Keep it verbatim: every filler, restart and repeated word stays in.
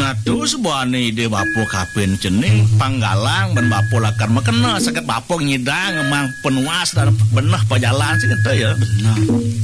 Ngatuh sebuah ide bapo kapin cening panggalang ben bapo lakan makena sakit bapo ngidang emang penuas dan benah pajalan sih gitu ya. Benar.